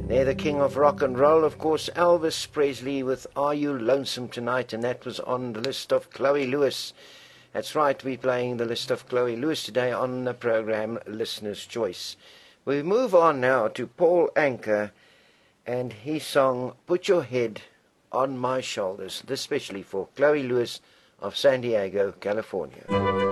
They're the king of rock and roll, of course, Elvis Presley with Are You Lonesome Tonight? And that was on the list of Chloe Lewis. That's right, we're playing the list of Chloe Lewis today on the program Listener's Choice. We move on now to Paul Anka and his song Put Your Head on My Shoulders, especially for Chloe Lewis of San Diego, California.